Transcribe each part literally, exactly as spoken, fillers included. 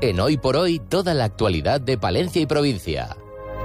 En Hoy por Hoy, toda la actualidad de Palencia y provincia.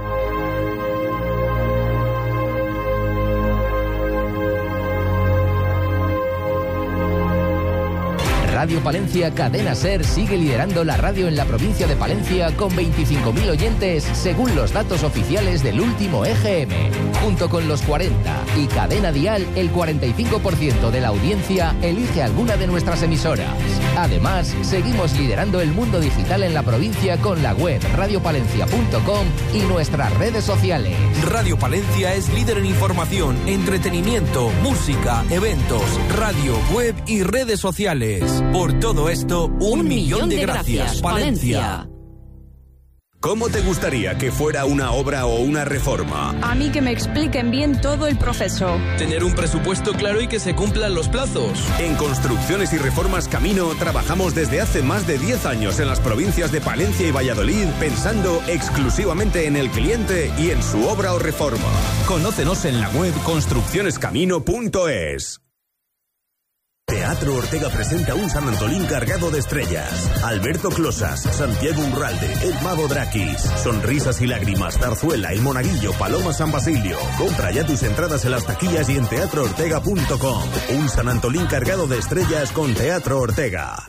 Radio Palencia Cadena Ser sigue liderando la radio en la provincia de Palencia con veinticinco mil oyentes según los datos oficiales del último E G M. Junto con los cuarenta y Cadena Dial, el cuarenta y cinco por ciento de la audiencia elige alguna de nuestras emisoras. Además, seguimos liderando el mundo digital en la provincia con la web radio palencia punto com y nuestras redes sociales. Radio Palencia es líder en información, entretenimiento, música, eventos, radio, web y redes sociales. Por todo esto, un, un millón, millón de, de gracias, gracias Palencia. Palencia. ¿Cómo te gustaría que fuera una obra o una reforma? A mí que me expliquen bien todo el proceso. Tener un presupuesto claro y que se cumplan los plazos. En Construcciones y Reformas Camino trabajamos desde hace más de diez años en las provincias de Palencia y Valladolid pensando exclusivamente en el cliente y en su obra o reforma. Conócenos en la web construcciones camino punto es. Teatro Ortega presenta un San Antolín cargado de estrellas. Alberto Closas, Santiago Urralde, El Mago Draquis, Sonrisas y Lágrimas, Zarzuela, El Monaguillo, Paloma San Basilio. Compra ya tus entradas en las taquillas y en teatro ortega punto com. Un San Antolín cargado de estrellas con Teatro Ortega.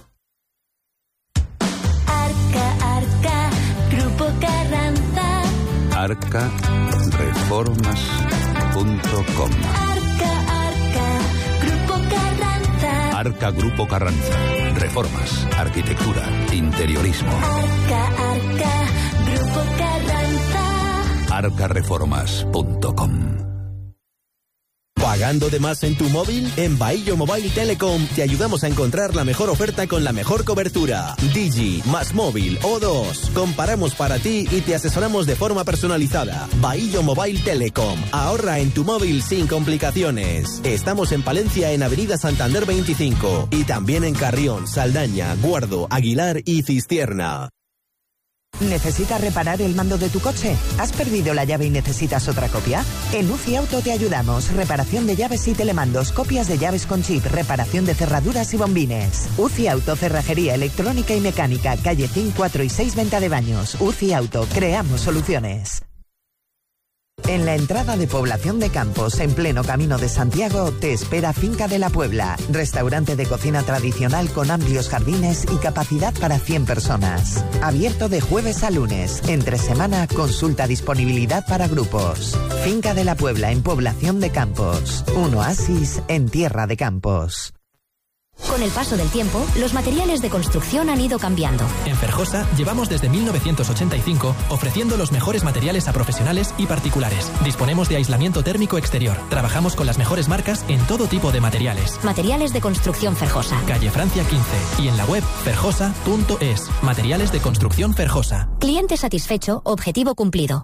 Arca, Arca, Grupo Carranza. arca reformas punto com. Arca Grupo Carranza. Reformas, arquitectura, interiorismo. Arca, Arca, Grupo Carranza. arca reformas punto com. ¿Pagando de más en tu móvil? En Bahillo Mobile Telecom te ayudamos a encontrar la mejor oferta con la mejor cobertura. Digi, más móvil, O dos. Comparamos para ti y te asesoramos de forma personalizada. Bahillo Mobile Telecom. Ahorra en tu móvil sin complicaciones. Estamos en Palencia en Avenida Santander veinticinco y también en Carrión, Saldaña, Guardo, Aguilar y Cistierna. ¿Necesitas reparar el mando de tu coche? ¿Has perdido la llave y necesitas otra copia? En U C I Auto te ayudamos. Reparación de llaves y telemandos, copias de llaves con chip, reparación de cerraduras y bombines. U C I Auto, cerrajería electrónica y mecánica, calle cinco, cuatro y seis, venta de baños. U C I Auto, creamos soluciones. En la entrada de Población de Campos, en pleno Camino de Santiago, te espera Finca de la Puebla, restaurante de cocina tradicional con amplios jardines y capacidad para cien personas. Abierto de jueves a lunes, entre semana consulta disponibilidad para grupos. Finca de la Puebla en Población de Campos, un oasis en tierra de campos. Con el paso del tiempo, los materiales de construcción han ido cambiando. En Ferjosa llevamos desde mil novecientos ochenta y cinco ofreciendo los mejores materiales a profesionales y particulares. Disponemos de aislamiento térmico exterior. Trabajamos con las mejores marcas en todo tipo de materiales. Materiales de construcción Ferjosa. Calle Francia quince y en la web ferjosa punto es. Materiales de construcción Ferjosa. Cliente satisfecho, objetivo cumplido.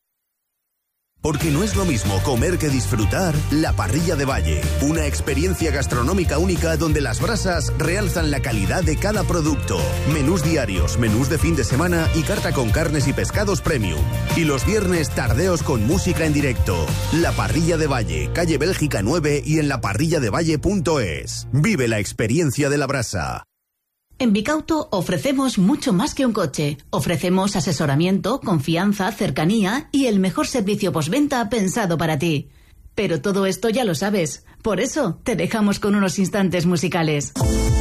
Porque no es lo mismo comer que disfrutar, La Parrilla de Valle. Una experiencia gastronómica única donde las brasas realzan la calidad de cada producto. Menús diarios, menús de fin de semana y carta con carnes y pescados premium. Y los viernes tardeos con música en directo. La Parrilla de Valle, calle Bélgica nueve y en la parrilla de valle punto es. Vive la experiencia de la brasa. En Bicauto ofrecemos mucho más que un coche. Ofrecemos asesoramiento, confianza, cercanía y el mejor servicio postventa pensado para ti. Pero todo esto ya lo sabes. Por eso te dejamos con unos instantes musicales.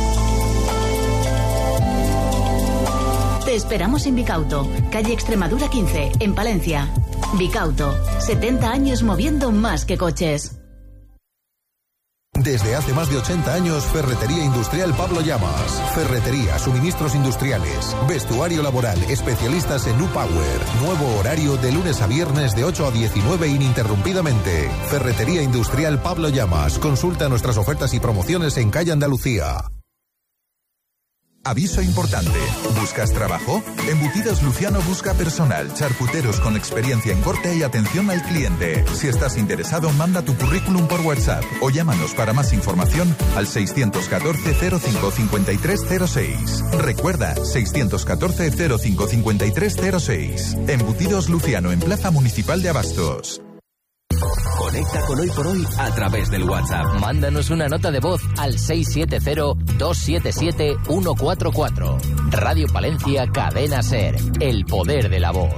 Te esperamos en Bicauto, calle Extremadura quince, en Palencia. Bicauto, setenta años moviendo más que coches. Desde hace más de ochenta años, Ferretería Industrial Pablo Llamas. Ferretería, suministros industriales, vestuario laboral, especialistas en U-Power. Nuevo horario de lunes a viernes de ocho a diecinueve ininterrumpidamente. Ferretería Industrial Pablo Llamas. Consulta nuestras ofertas y promociones en calle Andalucía. Aviso importante. ¿Buscas trabajo? Embutidos Luciano busca personal, charcuteros con experiencia en corte y atención al cliente. Si estás interesado, manda tu currículum por WhatsApp o llámanos para más información al seis uno cuatro, cero cinco, cinco tres cero seis. Recuerda, seis uno cuatro, cero cinco, cinco tres cero seis. Embutidos Luciano en Plaza Municipal de Abastos. Con Conecta con Hoy por Hoy a través del WhatsApp. Mándanos una nota de voz al seis siete cero, dos siete siete, uno cuatro cuatro. Radio Palencia, Cadena SER. El poder de la voz.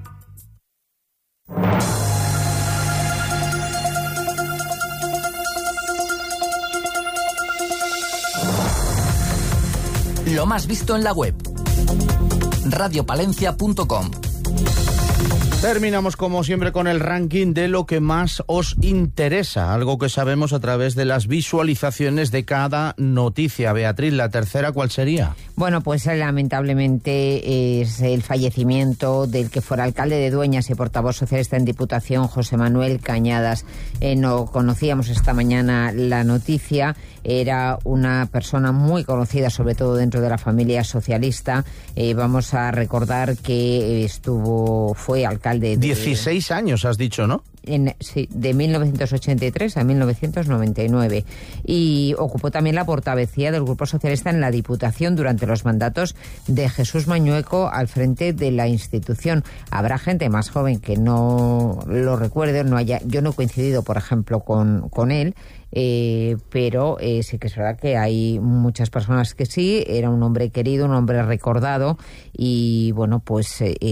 Lo más visto en la web. radio palencia punto com. Terminamos como siempre con el ranking de lo que más os interesa, algo que sabemos a través de las visualizaciones de cada noticia. Beatriz, la tercera, ¿cuál sería? Bueno, pues lamentablemente es el fallecimiento del que fuera alcalde de Dueñas y portavoz socialista en Diputación, José Manuel Cañadas. Eh, no conocíamos esta mañana la noticia. Era una persona muy conocida, sobre todo dentro de la familia socialista. Eh, vamos a recordar que estuvo, fue alcalde de... dieciséis años, has dicho, ¿no? En, sí, de mil novecientos ochenta y tres a mil novecientos noventa y nueve. Y ocupó también la portavocía del Grupo Socialista en la Diputación durante los mandatos de Jesús Mañueco al frente de la institución. Habrá gente más joven que no lo recuerde, no haya, yo no he coincidido, por ejemplo, con, con él. Eh, pero eh, sí que es verdad que hay muchas personas que sí. Era un hombre querido, un hombre recordado, y bueno, pues eh,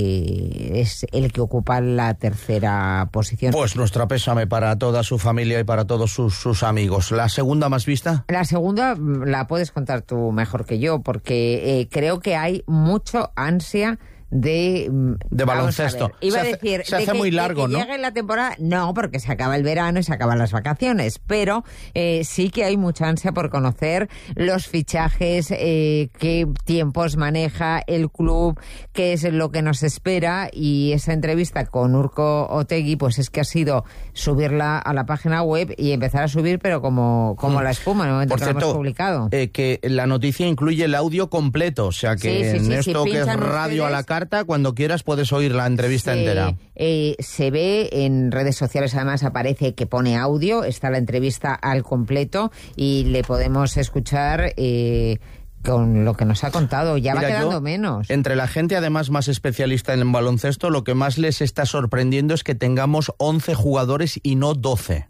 es el que ocupa la tercera posición. Pues nuestra pésame para toda su familia y para todos sus, sus amigos. ¿La segunda más vista? La segunda la puedes contar tú mejor que yo, porque eh, creo que hay mucho ansia de, de baloncesto. Iba se a decir, hace, se hace que, muy largo, de que ¿no? Llegue la temporada, no, porque se acaba el verano y se acaban las vacaciones, pero eh, sí que hay mucha ansia por conocer los fichajes, eh, qué tiempos maneja el club, qué es lo que nos espera. Y esa entrevista con Urko Otegui, pues es que ha sido subirla a la página web y empezar a subir, pero como, como mm. la espuma en el momento por que cierto, lo hemos publicado. Eh, que la noticia incluye el audio completo, o sea que sí, sí, en sí, esto sí, que es radio ustedes, a la carta, cuando quieras puedes oír la entrevista se, entera. Eh, se ve en redes sociales, además aparece que pone audio, está la entrevista al completo y le podemos escuchar eh, con lo que nos ha contado. Ya Mira, va quedando yo, menos. Entre la gente además más especialista en baloncesto, lo que más les está sorprendiendo es que tengamos once jugadores y no doce.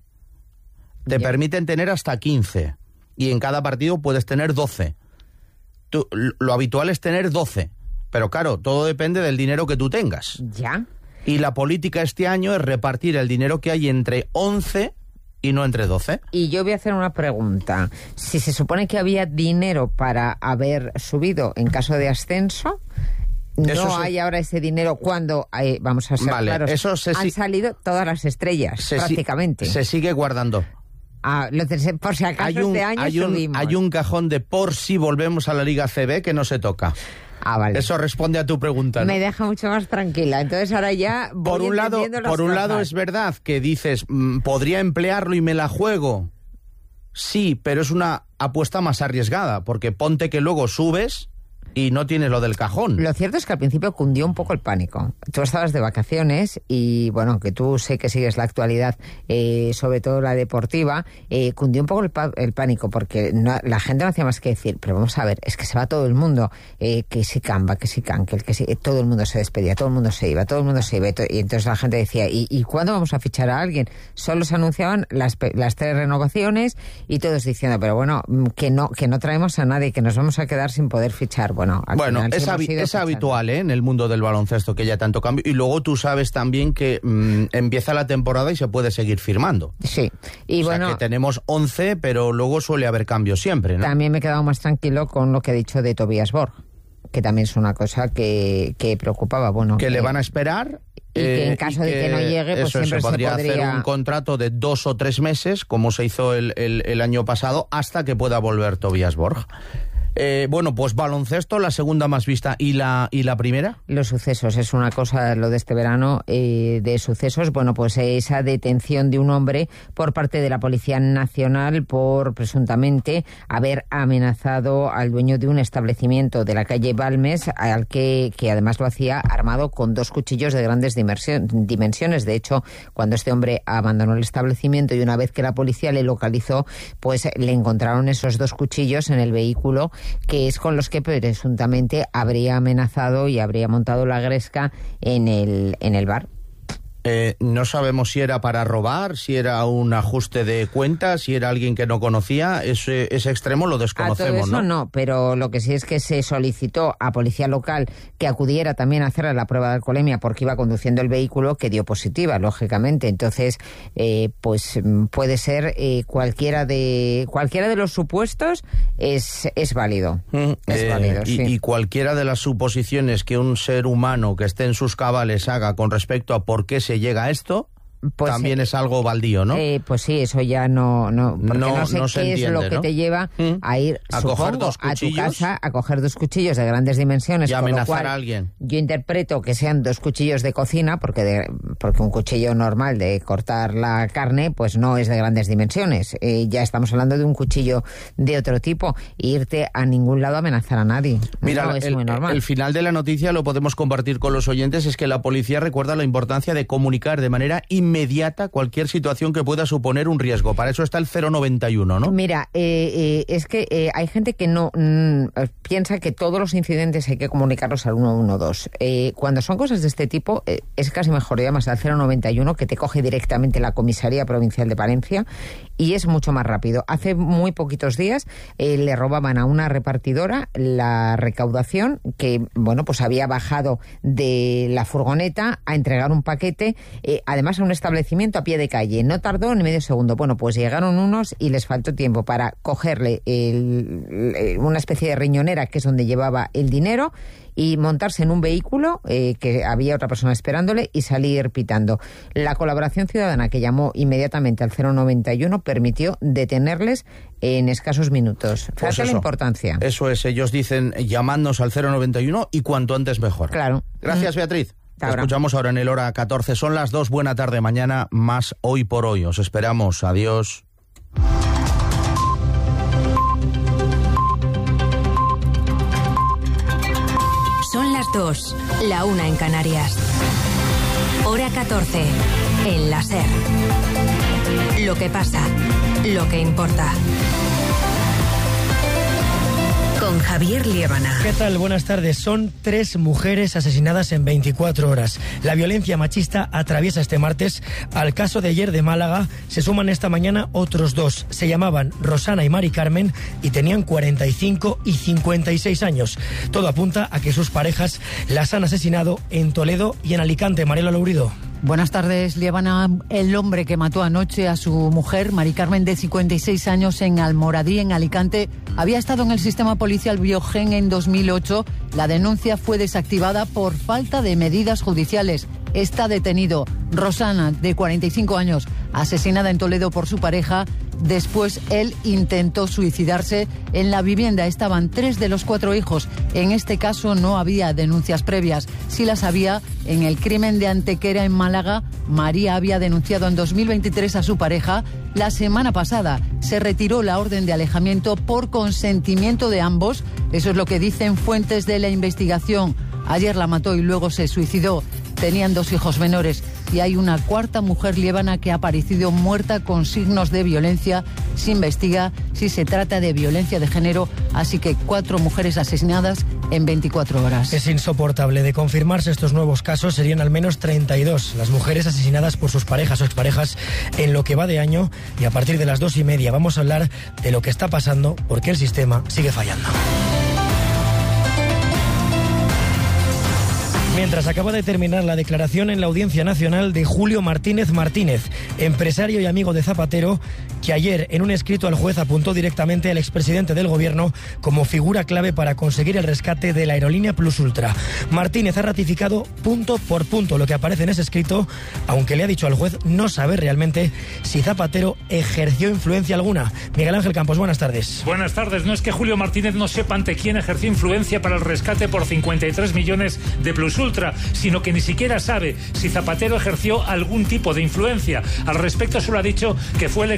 Te ya. permiten tener hasta quince y en cada partido puedes tener doce. Tú, lo habitual es tener doce. Pero claro, todo depende del dinero que tú tengas. Ya. Y la política este año es repartir el dinero que hay entre once y no entre doce. Y yo voy a hacer una pregunta. Si se supone que había dinero para haber subido en caso de ascenso, ¿no eso hay se... ahora ese dinero cuando, eh, vamos a ser vale, claros, eso se han si... salido todas las estrellas, se prácticamente? Si... Se sigue guardando. Ah, lo te... por si acaso hay un, este año hay un, subimos. Hay un cajón de por si volvemos a la Liga C B que no se toca. Ah, vale. Eso responde a tu pregunta, ¿no? Me deja mucho más tranquila. Entonces ahora ya voy por un lado, las por un cosas. lado es verdad que dices, mmm, podría emplearlo y me la juego. Sí, pero es una apuesta más arriesgada, porque ponte que luego subes y no tienes lo del cajón. Lo cierto es que al principio cundió un poco el pánico. Tú estabas de vacaciones y, bueno, que tú sé que sigues la actualidad, eh, sobre todo la deportiva, eh, cundió un poco el, el pánico, porque no, la gente no hacía más que decir, pero vamos a ver, es que se va todo el mundo, eh, que si Camba, que si Can, que, el, que si, eh, todo el mundo se despedía, todo el mundo se iba, todo el mundo se iba, y, to, y entonces la gente decía, ¿y, ¿y cuándo vamos a fichar a alguien? Solo se anunciaban las, las tres renovaciones y todos diciendo, pero bueno, que no, que no traemos a nadie, que nos vamos a quedar sin poder fichar. Bueno, Bueno, es, habi es habitual, ¿eh? En el mundo del baloncesto que haya tanto cambio. Y luego tú sabes también que mmm, empieza la temporada y se puede seguir firmando. Sí. Y o bueno, sea, que tenemos once, pero luego suele haber cambios siempre, ¿no? También me he quedado más tranquilo con lo que he dicho de Tobias Borg, que también es una cosa que, que preocupaba. Bueno, que eh, le van a esperar. Y que en caso de que, que no llegue, pues eso, siempre se podría, se podría hacer un contrato de dos o tres meses, como se hizo el, el, el año pasado, hasta que pueda volver Tobias Borg. Eh, bueno, pues baloncesto, la segunda más vista. ¿Y la, y la primera? Los sucesos, es una cosa, lo de este verano, eh, de sucesos. Bueno, pues esa detención de un hombre por parte de la Policía Nacional por presuntamente haber amenazado al dueño de un establecimiento de la calle Balmes, al que, que además lo hacía armado con dos cuchillos de grandes dimensiones. De hecho, cuando este hombre abandonó el establecimiento y una vez que la policía le localizó, pues le encontraron esos dos cuchillos en el vehículo, que es con los que presuntamente habría amenazado y habría montado la gresca en el, en el bar. Eh, no sabemos si era para robar, si era un ajuste de cuentas, si era alguien que no conocía. Ese, ese extremo lo desconocemos, a todo eso, ¿no? No, pero lo que sí es que se solicitó a policía local que acudiera también a hacer la prueba de alcoholemia porque iba conduciendo el vehículo, que dio positiva, lógicamente. Entonces, eh, pues puede ser eh, cualquiera de cualquiera de los supuestos es, es válido. Mm, es eh, válido, y, sí. y cualquiera de las suposiciones que un ser humano que esté en sus cabales haga con respecto a por qué se llega a esto, pues también eh, es algo baldío, ¿no? Eh, pues sí, eso ya no... no porque no, no sé no qué es lo que ¿no? te lleva ¿Mm? a ir, a supongo, coger dos a tu casa, a coger dos cuchillos de grandes dimensiones. Y amenazar con lo cual, a alguien. Yo interpreto que sean dos cuchillos de cocina, porque de, porque un cuchillo normal de cortar la carne, pues no es de grandes dimensiones. Eh, ya estamos hablando de un cuchillo de otro tipo. E irte a ningún lado a amenazar a nadie. Mira, no es el, muy normal. el final de la noticia lo podemos compartir con los oyentes, es que la policía recuerda la importancia de comunicar de manera inmediata cualquier cualquier situación que pueda suponer un riesgo. Para eso está el cero noventa y uno, ¿no? Mira, eh, eh, es que eh, hay gente que no mm, piensa que todos los incidentes hay que comunicarlos al uno uno dos. Eh, cuando son cosas de este tipo, eh, es casi mejor llamas al cero noventa y uno, que te coge directamente la Comisaría Provincial de Palencia, y es mucho más rápido. Hace muy poquitos días eh, le robaban a una repartidora la recaudación, que, bueno, pues había bajado de la furgoneta a entregar un paquete, eh, además a un establecimiento a pie de calle. No tardó ni medio segundo. Bueno, pues llegaron unos y les faltó tiempo para cogerle el, el, una especie de riñonera, que es donde llevaba el dinero, y montarse en un vehículo, eh, que había otra persona esperándole, y salir pitando. La colaboración ciudadana, que llamó inmediatamente al cero noventa y uno, permitió detenerles en escasos minutos. Fíjate Pues eso, la importancia. Eso es, ellos dicen llamadnos al cero noventa y uno y cuanto antes mejor. Claro. Gracias, Beatriz. Te Ahora. escuchamos ahora en el Hora catorce. Son las dos. Buena tarde. Mañana más Hoy por Hoy. Os esperamos. Adiós. Son las dos. La una en Canarias. Hora catorce. En la SER. Lo que pasa. Lo que importa. Con Javier Liébana. ¿Qué tal? Buenas tardes. Son tres mujeres asesinadas en veinticuatro horas. La violencia machista atraviesa este martes. Al caso de ayer de Málaga se suman esta mañana otros dos. Se llamaban Rosana y Mari Carmen y tenían cuarenta y cinco y cincuenta y seis años. Todo apunta a que sus parejas las han asesinado en Toledo y en Alicante. Mariela Lourido. Buenas tardes, Liébana. El hombre que mató anoche a su mujer, Mari Carmen, de cincuenta y seis años, en Almoradí, en Alicante, había estado en el sistema policial Biogen en dos mil ocho. La denuncia fue desactivada por falta de medidas judiciales. Está detenido. Rosana, de cuarenta y cinco años, asesinada en Toledo por su pareja. Después él intentó suicidarse en la vivienda. Estaban tres de los cuatro hijos. En este caso no había denuncias previas. Sí las había en el crimen de Antequera, en Málaga. María había denunciado en dos mil veintitrés a su pareja. La semana pasada se retiró la orden de alejamiento por consentimiento de ambos. Eso es lo que dicen fuentes de la investigación. Ayer la mató y luego se suicidó. Tenían dos hijos menores y hay una cuarta mujer liébana que ha aparecido muerta con signos de violencia. Se investiga si se trata de violencia de género, así que cuatro mujeres asesinadas en veinticuatro horas. Es insoportable. De confirmarse estos nuevos casos, serían al menos treinta y dos las mujeres asesinadas por sus parejas o exparejas en lo que va de año, y a partir de las dos y media vamos a hablar de lo que está pasando, porque el sistema sigue fallando. Mientras acaba de terminar la declaración en la Audiencia Nacional de Julio Martínez Martínez, empresario y amigo de Zapatero, que ayer en un escrito al juez apuntó directamente al expresidente del gobierno como figura clave para conseguir el rescate de la aerolínea Plus Ultra. Martínez ha ratificado punto por punto lo que aparece en ese escrito, aunque le ha dicho al juez no saber realmente si Zapatero ejerció influencia alguna. Miguel Ángel Campos, buenas tardes. Buenas tardes. No es que Julio Martínez no sepa ante quién ejerció influencia para el rescate por cincuenta y tres millones de Plus Ultra, sino que ni siquiera sabe si Zapatero ejerció algún tipo de influencia. Al respecto solo ha dicho que fue el expresidente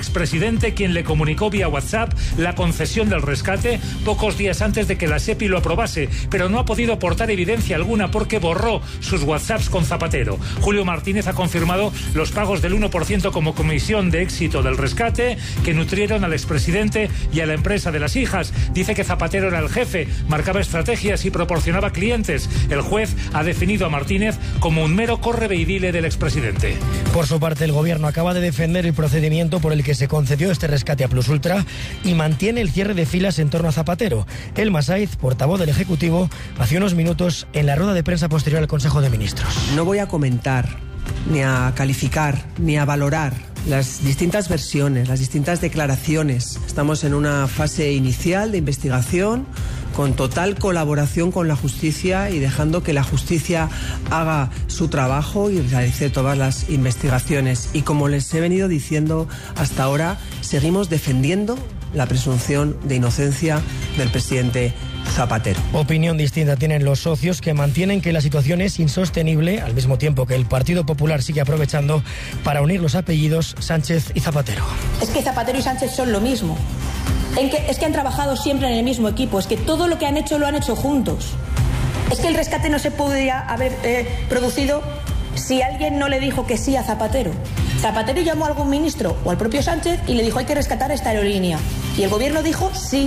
expresidente, quien le comunicó vía WhatsApp la concesión del rescate pocos días antes de que la SEPI lo aprobase, pero no ha podido aportar evidencia alguna porque borró sus WhatsApps con Zapatero. Julio Martínez ha confirmado los pagos del uno por ciento como comisión de éxito del rescate que nutrieron al expresidente y a la empresa de las hijas. Dice que Zapatero era el jefe, marcaba estrategias y proporcionaba clientes. El juez ha definido a Martínez como un mero correveidile del expresidente. Por su parte, el gobierno acaba de defender el procedimiento por el que se concedió este rescate a Plus Ultra y mantiene el cierre de filas en torno a Zapatero. Elma Saiz, portavoz del Ejecutivo, hace unos minutos en la rueda de prensa posterior al Consejo de Ministros. No voy a comentar, ni a calificar, ni a valorar las distintas versiones, las distintas declaraciones. Estamos en una fase inicial de investigación con total colaboración con la justicia y dejando que la justicia haga su trabajo y realice todas las investigaciones. Y como les he venido diciendo hasta ahora, seguimos defendiendo la presunción de inocencia del presidente Zapatero. Opinión distinta tienen los socios, que mantienen que la situación es insostenible, al mismo tiempo que el Partido Popular sigue aprovechando para unir los apellidos Sánchez y Zapatero. Es que Zapatero y Sánchez son lo mismo. En que, es que han trabajado siempre en el mismo equipo, es que todo lo que han hecho lo han hecho juntos. Es que el rescate no se podría haber eh, producido si alguien no le dijo que sí a Zapatero. Zapatero llamó a algún ministro o al propio Sánchez y le dijo hay que rescatar esta aerolínea. Y el gobierno dijo sí.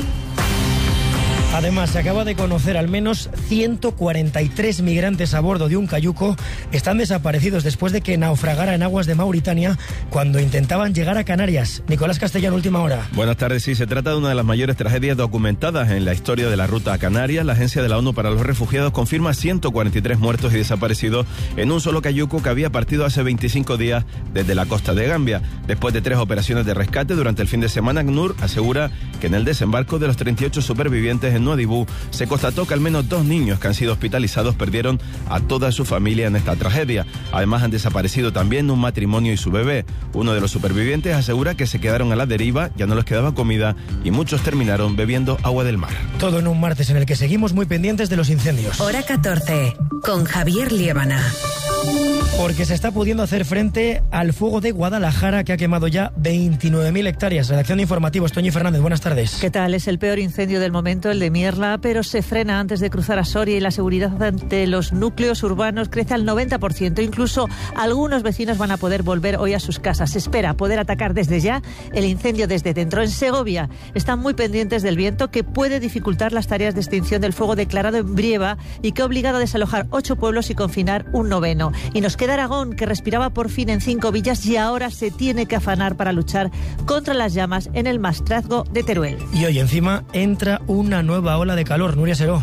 Además, se acaba de conocer al menos ciento cuarenta y tres migrantes a bordo de un cayuco están desaparecidos después de que naufragara en aguas de Mauritania cuando intentaban llegar a Canarias. Nicolás Castellano, última hora. Buenas tardes. Sí, se trata de una de las mayores tragedias documentadas en la historia de la ruta a Canarias. La Agencia de la ONU para los Refugiados confirma ciento cuarenta y tres muertos y desaparecidos en un solo cayuco que había partido hace veinticinco días desde la costa de Gambia. Después de tres operaciones de rescate durante el fin de semana, ACNUR asegura que en el desembarco de los treinta y ocho supervivientes en Nuadhibou se constató que al menos dos niños que han sido hospitalizados perdieron a toda su familia en esta tragedia. Además, han desaparecido también un matrimonio y su bebé. Uno de los supervivientes asegura que se quedaron a la deriva, ya no les quedaba comida y muchos terminaron bebiendo agua del mar. Todo en un martes en el que seguimos muy pendientes de los incendios. Hora catorce, con Javier Liébana. Porque se está pudiendo hacer frente al fuego de Guadalajara, que ha quemado ya veintinueve mil hectáreas. Redacción de Informativos, Toñi Fernández, buenas tardes. ¿Qué tal? Es el peor incendio del momento, el de Mierla, pero se frena antes de cruzar a Soria y la seguridad ante los núcleos urbanos crece al noventa por ciento. Incluso algunos vecinos van a poder volver hoy a sus casas. Se espera poder atacar desde ya el incendio desde dentro. En Segovia están muy pendientes del viento, que puede dificultar las tareas de extinción del fuego declarado en Brieva y que ha obligado a desalojar ocho pueblos y confinar un noveno. Y nos queda Aragón, que respiraba por fin en cinco villas y ahora se tiene que afanar para luchar contra las llamas en el Maestrazgo de Teruel. Y hoy encima entra una nueva ola de calor. Nuria Seró.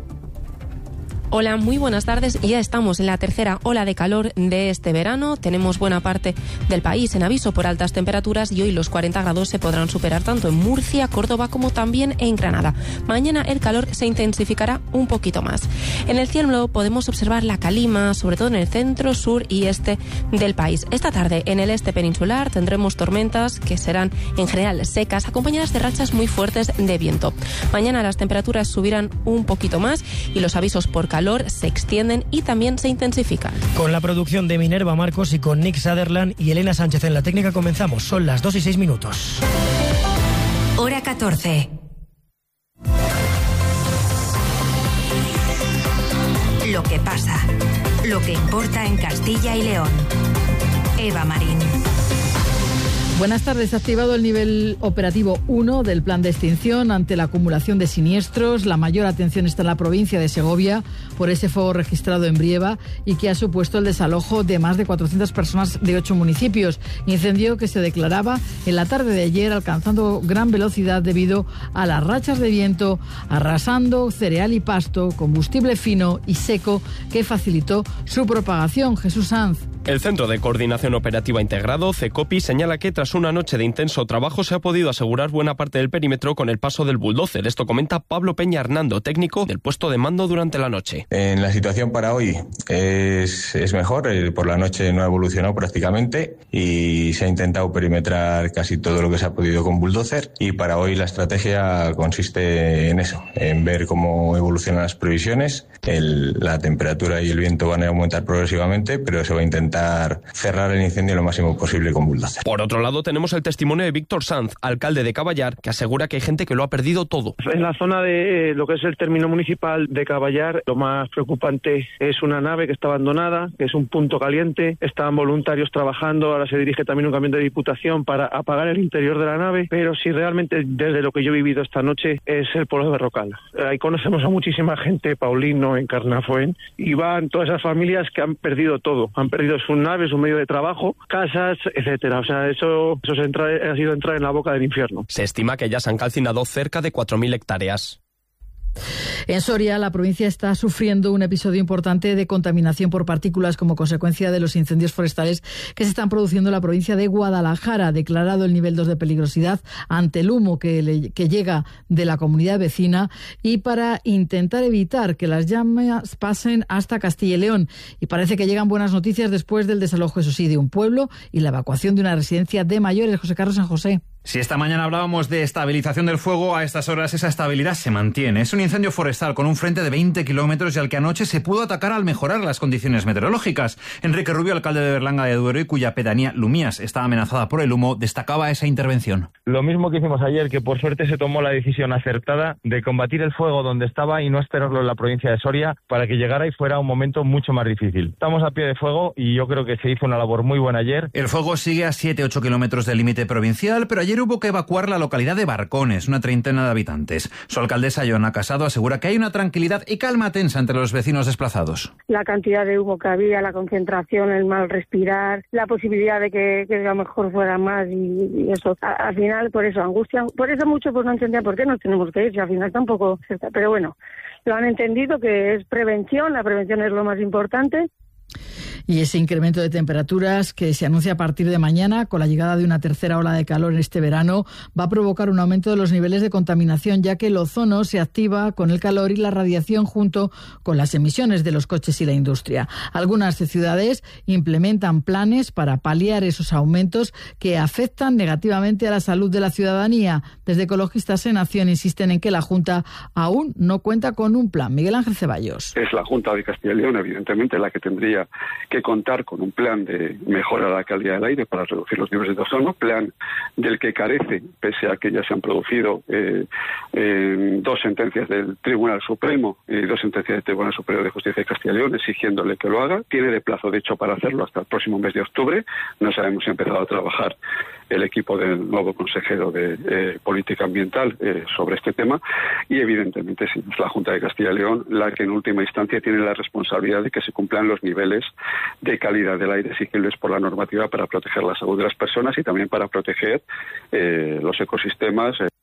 Hola, muy buenas tardes. Ya estamos en la tercera ola de calor de este verano. Tenemos buena parte del país en aviso por altas temperaturas y hoy los cuarenta grados se podrán superar tanto en Murcia, Córdoba como también en Granada. Mañana el calor se intensificará un poquito más. En el cielo podemos observar la calima, sobre todo en el centro, sur y este del país. Esta tarde en el este peninsular tendremos tormentas que serán en general secas, acompañadas de rachas muy fuertes de viento. Mañana las temperaturas subirán un poquito más y los avisos por calor calor se extienden y también se intensifican. Con la producción de Minerva Marcos y con Nick Sutherland y Elena Sánchez en la técnica comenzamos. Son las dos y seis minutos. Hora catorce. Lo que pasa, lo que importa en Castilla y León. Eva Marín. Buenas tardes. Activado el nivel operativo uno del plan de extinción ante la acumulación de siniestros. La mayor atención está en la provincia de Segovia por ese fuego registrado en Brieva y que ha supuesto el desalojo de más de cuatrocientas personas de ocho municipios. Incendio que se declaraba en la tarde de ayer, alcanzando gran velocidad debido a las rachas de viento, arrasando cereal y pasto, combustible fino y seco que facilitó su propagación. Jesús Sanz. El Centro de Coordinación Operativa Integrado, CECOPI, señala que tras una noche de intenso trabajo se ha podido asegurar buena parte del perímetro con el paso del bulldozer. Esto comenta Pablo Peña Hernando, técnico del puesto de mando durante la noche. En la situación para hoy es, es mejor. Por la noche no ha evolucionado prácticamente y se ha intentado perimetrar casi todo lo que se ha podido con bulldozer. Y para hoy la estrategia consiste en eso, en ver cómo evolucionan las previsiones. El, la temperatura y el viento van a aumentar progresivamente, pero se va a intentar intentar cerrar el incendio lo máximo posible con bulldozer. Por otro lado, tenemos el testimonio de Víctor Sanz, alcalde de Caballar, que asegura que hay gente que lo ha perdido todo. En la zona de lo que es el término municipal de Caballar, lo más preocupante es una nave que está abandonada, que es un punto caliente. Están voluntarios trabajando, ahora se dirige también un camión de Diputación para apagar el interior de la nave, pero si realmente desde lo que yo he vivido esta noche es el pueblo de Berrocal. Ahí conocemos a muchísima gente, Paulino, en Carnafoen, y van todas esas familias que han perdido todo, han perdido sus naves, su medio de trabajo, casas, etcétera. O sea, eso, eso es entrar, ha sido entrar en la boca del infierno. Se estima que ya se han calcinado cerca de cuatro mil hectáreas. En Soria, la provincia está sufriendo un episodio importante de contaminación por partículas como consecuencia de los incendios forestales que se están produciendo en la provincia de Guadalajara. Declarado el nivel dos de peligrosidad ante el humo que, le, que llega de la comunidad vecina y para intentar evitar que las llamas pasen hasta Castilla y León. Y parece que llegan buenas noticias después del desalojo, eso sí, de un pueblo y la evacuación de una residencia de mayores. José Carlos San José. Si esta mañana hablábamos de estabilización del fuego, a estas horas esa estabilidad se mantiene. Es un incendio forestal con un frente de veinte kilómetros y al que anoche se pudo atacar al mejorar las condiciones meteorológicas. Enrique Rubio, alcalde de Berlanga de Duero y cuya pedanía Lumías está amenazada por el humo, destacaba esa intervención. Lo mismo que hicimos ayer, que por suerte se tomó la decisión acertada de combatir el fuego donde estaba y no esperarlo en la provincia de Soria para que llegara y fuera un momento mucho más difícil. Estamos a pie de fuego y yo creo que se hizo una labor muy buena ayer. El fuego sigue a siete a ocho kilómetros del límite provincial, pero ayer hubo que evacuar la localidad de Barcones, una treintena de habitantes. Su alcaldesa, Joana Casado, asegura que hay una tranquilidad y calma tensa entre los vecinos desplazados. La cantidad de humo que había, la concentración, el mal respirar, la posibilidad de que, que a lo mejor fuera más y, y eso. A, al final, por eso, angustia. Por eso mucho pues no entendía por qué nos tenemos que ir, si al final tampoco... Pero bueno, lo han entendido que es prevención, la prevención es lo más importante. Y ese incremento de temperaturas que se anuncia a partir de mañana con la llegada de una tercera ola de calor en este verano va a provocar un aumento de los niveles de contaminación, ya que el ozono se activa con el calor y la radiación junto con las emisiones de los coches y la industria. Algunas ciudades implementan planes para paliar esos aumentos que afectan negativamente a la salud de la ciudadanía. Desde Ecologistas en Acción insisten en que la Junta aún no cuenta con un plan. Miguel Ángel Ceballos. Es la Junta de Castilla y León, evidentemente, la que tendría que contar con un plan de mejora de la calidad del aire para reducir los niveles de ozono, plan del que carece, pese a que ya se han producido eh, eh, dos sentencias del Tribunal Supremo y eh, dos sentencias del Tribunal Superior de Justicia de Castilla y León exigiéndole que lo haga. Tiene de plazo, de hecho, para hacerlo hasta el próximo mes de octubre. No sabemos si ha empezado a trabajar el equipo del nuevo consejero de eh, Política Ambiental eh, sobre este tema y, evidentemente, sí, es la Junta de Castilla y León la que en última instancia tiene la responsabilidad de que se cumplan los niveles de calidad del aire exigibles por la normativa para proteger la salud de las personas y también para proteger eh, los ecosistemas. Eh.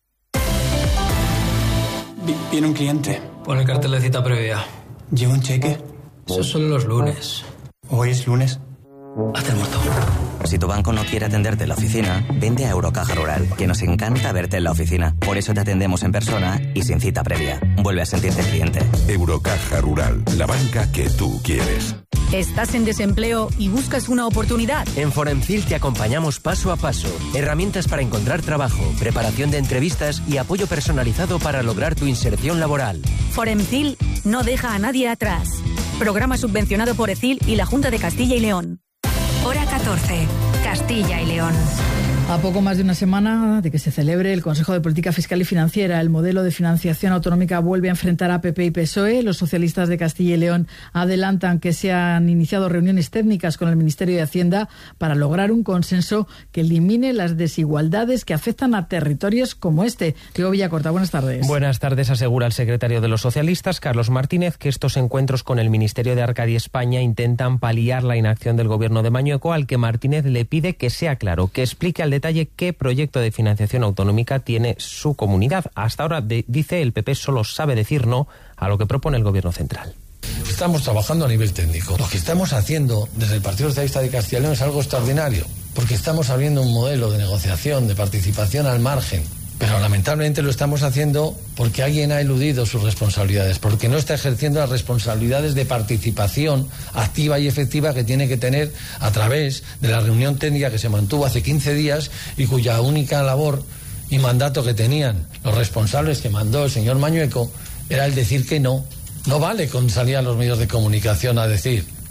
Viene un cliente. Pon el cartel de cita previa. ¿Lleva un cheque? Eso son los lunes. ¿Hoy es lunes? Hazte el muerto. Si tu banco no quiere atenderte en la oficina, vente a Eurocaja Rural, que nos encanta verte en la oficina. Por eso te atendemos en persona y sin cita previa. Vuelve a sentirte cliente. Eurocaja Rural, la banca que tú quieres. ¿Estás en desempleo y buscas una oportunidad? En Foremcil te acompañamos paso a paso. Herramientas para encontrar trabajo, preparación de entrevistas y apoyo personalizado para lograr tu inserción laboral. Foremcil no deja a nadie atrás. Programa subvencionado por E C I L y la Junta de Castilla y León. Hora catorce, Castilla y León. A poco más de una semana de que se celebre el Consejo de Política Fiscal y Financiera, el modelo de financiación autonómica vuelve a enfrentar a P P y P S O E. Los socialistas de Castilla y León adelantan que se han iniciado reuniones técnicas con el Ministerio de Hacienda para lograr un consenso que elimine las desigualdades que afectan a territorios como este. Diego Villacorta, buenas tardes. Buenas tardes. Asegura el secretario de los socialistas, Carlos Martínez, que estos encuentros con el Ministerio de Arcadia España intentan paliar la inacción del gobierno de Mañueco, al que Martínez le pide que sea claro, que explique al detalle qué proyecto de financiación autonómica tiene su comunidad. Hasta ahora, de, dice, el P P solo sabe decir no a lo que propone el gobierno central. Estamos trabajando a nivel técnico. Lo que estamos haciendo desde el Partido Socialista de Castilla y León es algo extraordinario, porque estamos abriendo un modelo de negociación, de participación al margen. Pero lamentablemente lo estamos haciendo porque alguien ha eludido sus responsabilidades, porque no está ejerciendo las responsabilidades de participación activa y efectiva que tiene que tener a través de la reunión técnica que se mantuvo hace quince días y cuya única labor y mandato que tenían los responsables que mandó el señor Mañueco era el decir que no. No vale con salir a los medios de comunicación a decir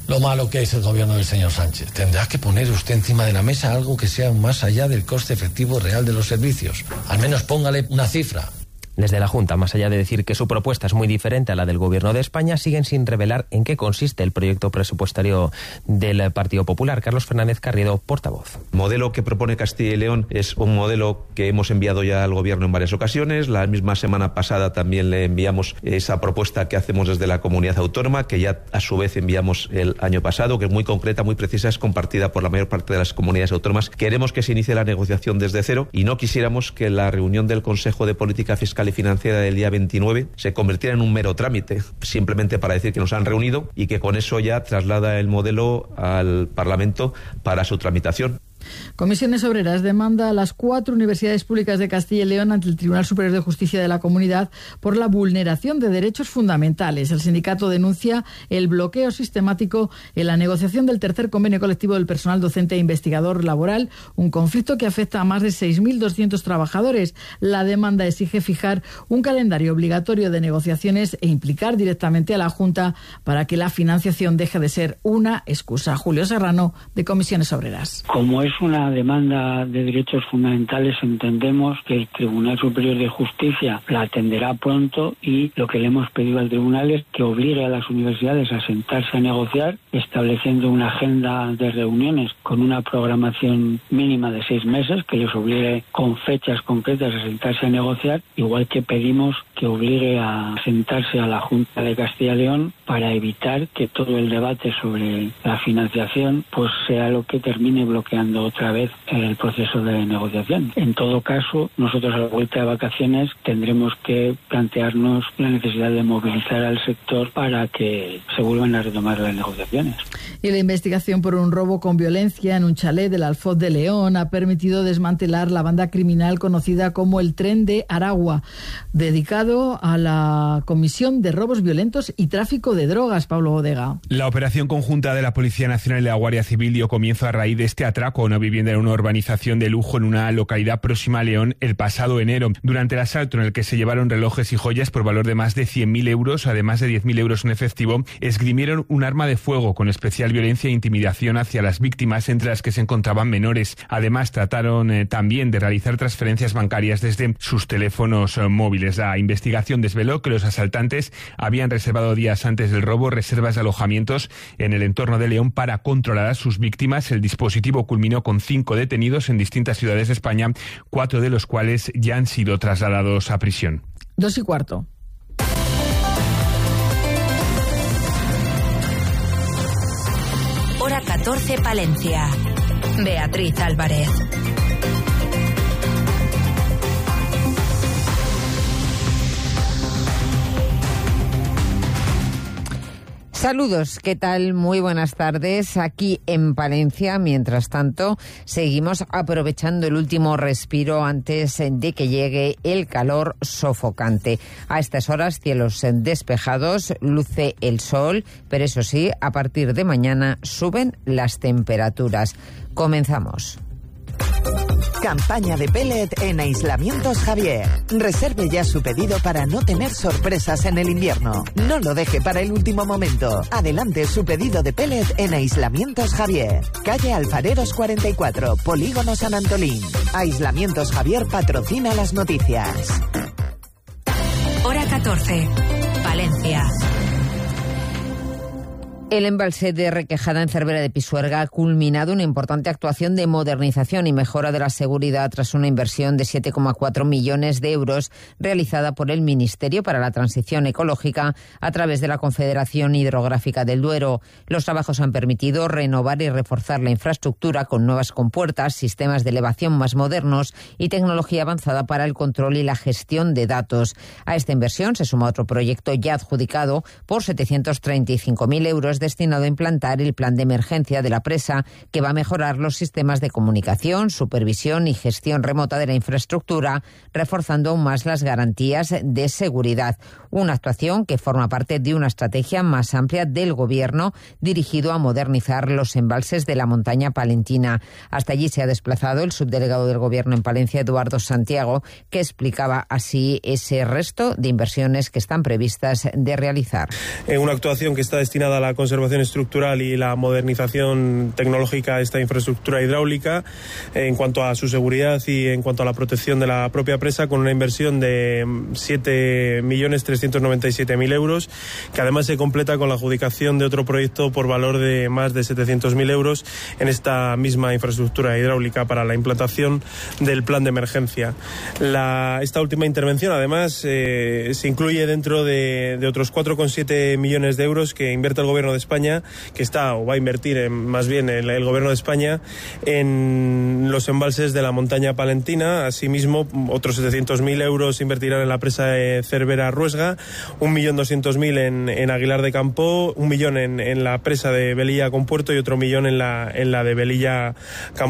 lo malo que es el gobierno del señor Sánchez. Tendrá que poner usted encima de la mesa algo que sea más allá del coste efectivo real de los servicios. Al menos póngale una cifra. Desde la Junta, más allá de decir que su propuesta es muy diferente a la del Gobierno de España, siguen sin revelar en qué consiste el proyecto presupuestario del Partido Popular. Carlos Fernández Carriedo, portavoz. El modelo que propone Castilla y León es un modelo que hemos enviado ya al Gobierno en varias ocasiones. La misma semana pasada también le enviamos esa propuesta que hacemos desde la comunidad autónoma, que ya a su vez enviamos el año pasado, que es muy concreta, muy precisa, es compartida por la mayor parte de las comunidades autónomas. Queremos que se inicie la negociación desde cero y no quisiéramos que la reunión del Consejo de Política Fiscal y Financiera del día veintinueve se convirtiera en un mero trámite, simplemente para decir que nos han reunido y que con eso ya traslada el modelo al Parlamento para su tramitación. Comisiones Obreras demanda a las cuatro universidades públicas de Castilla y León ante el Tribunal Superior de Justicia de la Comunidad por la vulneración de derechos fundamentales. El sindicato denuncia el bloqueo sistemático en la negociación del tercer convenio colectivo del personal docente e investigador laboral, un conflicto que afecta a más de seis mil doscientos trabajadores. La demanda exige fijar un calendario obligatorio de negociaciones e implicar directamente a la Junta para que la financiación deje de ser una excusa. Julio Serrano, de Comisiones Obreras. Como es una demanda de derechos fundamentales, entendemos que el Tribunal Superior de Justicia la atenderá pronto y lo que le hemos pedido al Tribunal es que obligue a las universidades a sentarse a negociar, estableciendo una agenda de reuniones con una programación mínima de seis meses, que les obligue con fechas concretas a sentarse a negociar, igual que pedimos que obligue a sentarse a la Junta de Castilla y León para evitar que todo el debate sobre la financiación pues sea lo que termine bloqueando otra vez el proceso de negociación. En todo caso, nosotros a la vuelta de vacaciones tendremos que plantearnos la necesidad de movilizar al sector para que se vuelvan a retomar las negociaciones. Y la investigación por un robo con violencia en un chalet del Alfoz de León ha permitido desmantelar la banda criminal conocida como el Tren de Aragua, dedicado a la comisión de robos violentos y tráfico de drogas. Pablo Bodega. La operación conjunta de la Policía Nacional y la Guardia Civil dio comienzo a raíz de este atraco a una vivienda en una urbanización de lujo en una localidad próxima a León el pasado enero. Durante el asalto, en el que se llevaron relojes y joyas por valor de más de cien mil euros, además de diez mil euros en efectivo, esgrimieron un arma de fuego con especial violencia e intimidación hacia las víctimas, entre las que se encontraban menores. Además, trataron eh, también de realizar transferencias bancarias desde sus teléfonos eh, móviles. La investigación desveló que los asaltantes habían reservado días antes del robo reservas de alojamientos en el entorno de León para controlar a sus víctimas. El dispositivo culminó con cinco detenidos en distintas ciudades de España, cuatro de los cuales ya han sido trasladados a prisión. Dos y cuarto. Hora catorce, Palencia. Beatriz Álvarez. Saludos, ¿qué tal? Muy buenas tardes. Aquí en Palencia, mientras tanto, seguimos aprovechando el último respiro antes de que llegue el calor sofocante. A estas horas, cielos despejados, luce el sol, pero eso sí, a partir de mañana suben las temperaturas. Comenzamos. Campaña de pellet en Aislamientos Javier. Reserve ya su pedido para no tener sorpresas en el invierno. No lo deje para el último momento. Adelante su pedido de pellet en Aislamientos Javier. Calle Alfareros cuarenta y cuatro, Polígono San Antolín. Aislamientos Javier patrocina las noticias. Hora catorce, Palencia. El embalse de Requejada en Cervera de Pisuerga ha culminado una importante actuación de modernización y mejora de la seguridad tras una inversión de siete coma cuatro millones de euros realizada por el Ministerio para la Transición Ecológica a través de la Confederación Hidrográfica del Duero. Los trabajos han permitido renovar y reforzar la infraestructura con nuevas compuertas, sistemas de elevación más modernos y tecnología avanzada para el control y la gestión de datos. A esta inversión se suma otro proyecto ya adjudicado por setecientos treinta y cinco mil euros destinado a implantar el plan de emergencia de la presa, que va a mejorar los sistemas de comunicación, supervisión y gestión remota de la infraestructura, reforzando aún más las garantías de seguridad. Una actuación que forma parte de una estrategia más amplia del Gobierno dirigido a modernizar los embalses de la montaña palentina. Hasta allí se ha desplazado el subdelegado del Gobierno en Palencia, Eduardo Santiago, que explicaba así ese resto de inversiones que están previstas de realizar. Eh, una actuación que está destinada a la conservación estructural y la modernización tecnológica de esta infraestructura hidráulica, en cuanto a su seguridad y en cuanto a la protección de la propia presa, con una inversión de siete millones trescientos noventa y siete mil euros, que además se completa con la adjudicación de otro proyecto por valor de más de setecientos mil euros en esta misma infraestructura hidráulica para la implantación del plan de emergencia. La, esta última intervención, además, eh, se incluye dentro de, de otros cuatro coma siete millones de euros que invierte el Gobierno de España, que está o va a invertir en, más bien el, el Gobierno de España en los embalses de la montaña palentina. Asimismo, otros setecientos mil euros invertirán en la presa de Cervera-Ruesga, un millón doscientos mil en, en Aguilar de Campo, un millón en, en la presa de Velilla Compuerto y otro millón en la, en la de Velilla Campo.